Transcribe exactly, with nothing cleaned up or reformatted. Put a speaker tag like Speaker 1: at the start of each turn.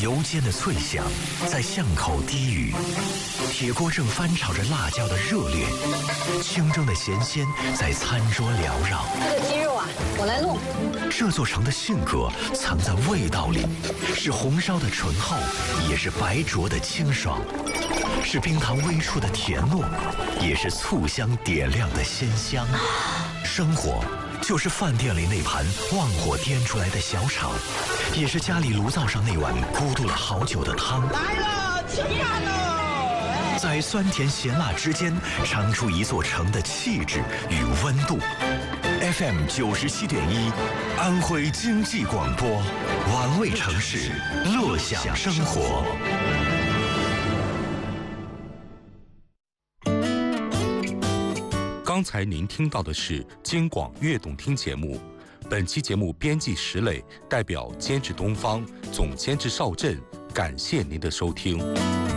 Speaker 1: 油煎的脆香在巷口低语，铁锅正翻炒着辣椒的热烈，清蒸的咸鲜在餐桌缭绕。
Speaker 2: 这个鸡肉啊，我来弄。
Speaker 1: 这座城的性格藏在味道里，是红烧的醇厚，也是白灼的清爽，是冰糖微出的甜糯，也是醋香点亮的鲜香。生活就是饭店里那盘旺火颠出来的小炒，也是家里炉灶上那碗咕嘟了好久的汤。
Speaker 3: 来了，吃饭喽！
Speaker 1: 在酸甜咸辣之间，尝出一座城的气质与温度。F M 九十七点一，安徽经济广播，玩味城市，乐享生活。
Speaker 4: 刚才您听到的是京广悦动听节目，本期节目编辑石磊，代表监制东方，总监制邵震，感谢您的收听。